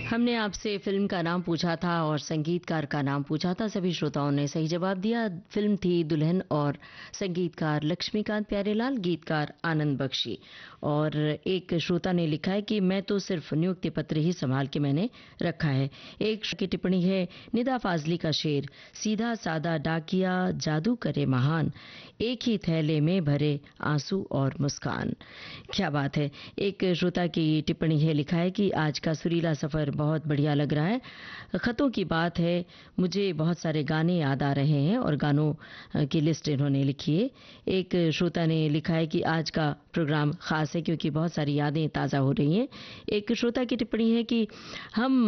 हमने आपसे फिल्म का नाम पूछा था और संगीतकार का नाम पूछा था। सभी श्रोताओं ने सही जवाब दिया। फिल्म थी दुल्हन और संगीतकार लक्ष्मीकांत प्यारेलाल, गीतकार आनंद बख्शी। और एक श्रोता ने लिखा है कि मैं तो सिर्फ नियुक्ति पत्र ही संभाल के मैंने रखा है। एक की टिप्पणी है निदा फाजली का शेर, सीधा सादा डाकिया जादू करे महान, एक ही थैले में भरे आंसू और मुस्कान। क्या बात है। एक श्रोता की टिप्पणी है, लिखा है कि आज का सुरीला सफर बहुत बढ़िया लग रहा है। खतों की बात है, मुझे बहुत सारे गाने याद आ रहे हैं और गानों की लिस्ट इन्होंने लिखी है। एक श्रोता ने लिखा है कि आज का प्रोग्राम खास है क्योंकि बहुत सारी यादें ताज़ा हो रही हैं। एक श्रोता की टिप्पणी है कि हम